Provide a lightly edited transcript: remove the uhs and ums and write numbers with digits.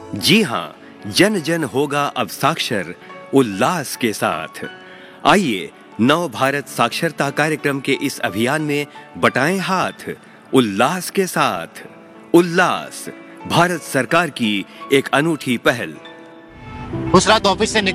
जी हाँ, जन जन होगा अब साक्षर उल्लास के साथ। आइए नव भारत साक्षरता कार्यक्रम के इस अभियान में बटाएं हाथ उल्लास के साथ। उल्लास भारत सरकार की एक अनूठी पहल। उस रात ऑफिस से